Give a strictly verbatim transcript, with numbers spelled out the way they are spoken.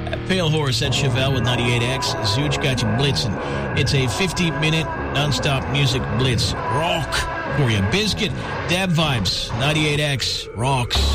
Pale Horse at Chevelle with ninety-eight X. Zooch got you blitzing. It's a fifty-minute nonstop music blitz. Rock for you. Biscuit, Dab Vibes, ninety-eight X, rocks.